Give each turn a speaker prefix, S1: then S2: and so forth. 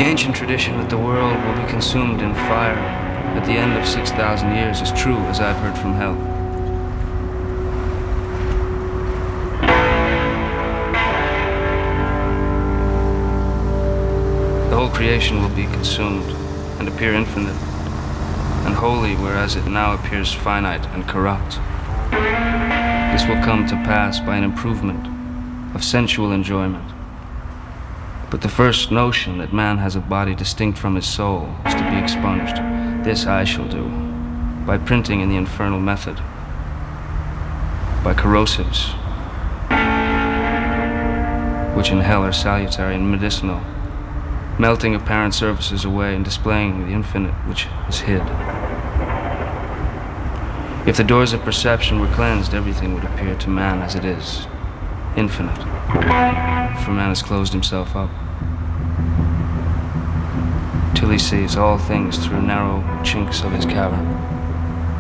S1: ancient tradition that the world will be consumed in fire at the end of 6,000 years is true, as I've heard from hell. The whole creation will be consumed and appear infinite and holy, whereas it now appears finite and corrupt. This will come to pass by an improvement of sensual enjoyment. But the first notion that man has a body distinct from his soul is to be expunged. This I shall do by printing in the infernal method, by corrosives, which in hell are salutary and medicinal, melting apparent surfaces away and displaying the infinite which is hid. If the doors of perception were cleansed, everything would appear to man as it is, infinite, for man has closed himself up till he sees all things through narrow chinks of his cavern.